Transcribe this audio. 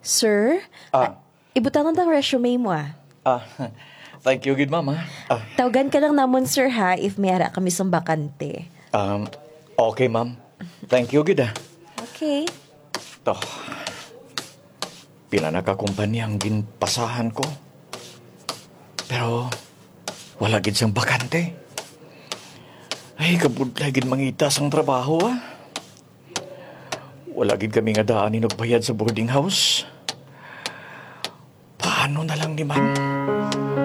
Sir, Ah, ibutangan ang resume mo ah, thank you, good mama. Tawagan ka lang namon sir ha if may ara kami sa bakante. Okay, ma'am. Thank you, good Okay. To, pila na ka kumpanya ang ginpasahan ko. Pero, wala gid siyang bakante. Ay, kabudlay gid mangitas ang trabaho, Wala gid kami nga daan nagbayad sa boarding house. Paano na lang ni ma'am?